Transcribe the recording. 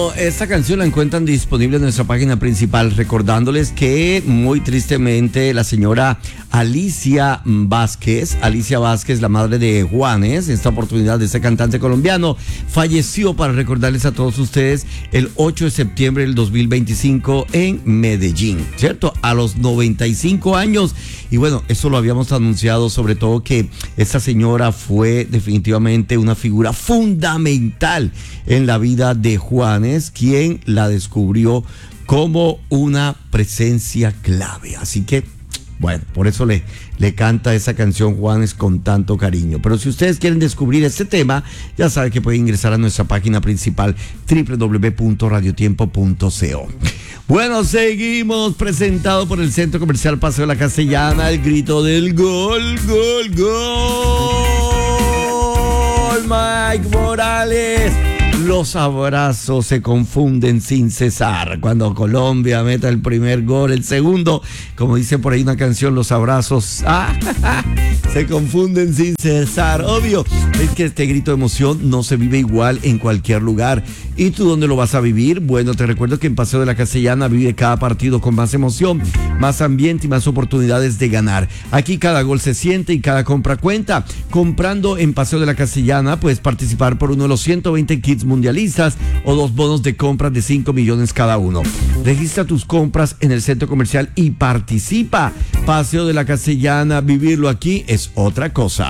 Bueno, esta canción la encuentran disponible en nuestra página principal, recordándoles que muy tristemente la señora Alicia Vázquez, la madre de Juanes, esta oportunidad de este cantante colombiano, falleció, para recordarles a todos ustedes, el 8 de septiembre del 2025 en Medellín, ¿cierto? A los 95 años. Y bueno, eso lo habíamos anunciado, sobre todo que esta señora fue definitivamente una figura fundamental en la vida de Juanes, quien la descubrió como una presencia clave. Así que, bueno, por eso le canta esa canción Juanes con tanto cariño. Pero si ustedes quieren descubrir este tema, ya saben que pueden ingresar a nuestra página principal www.radiotiempo.co. Bueno, seguimos, presentado por el Centro Comercial Paseo de la Castellana, el grito del gol, gol, gol. Mike Morales. Los abrazos se confunden sin cesar. Cuando Colombia meta el primer gol, el segundo, como dice por ahí una canción, los abrazos se confunden sin cesar. Obvio, es que este grito de emoción no se vive igual en cualquier lugar. ¿Y tú dónde lo vas a vivir? Bueno, te recuerdo que en Paseo de la Castellana vive cada partido con más emoción, más ambiente y más oportunidades de ganar. Aquí cada gol se siente y cada compra cuenta. Comprando en Paseo de la Castellana puedes participar por uno de los 120 kits mundialistas o 2 bonos de compras de 5 millones cada uno. Registra tus compras en el centro comercial y participa. Paseo de la Castellana, vivirlo aquí es otra cosa.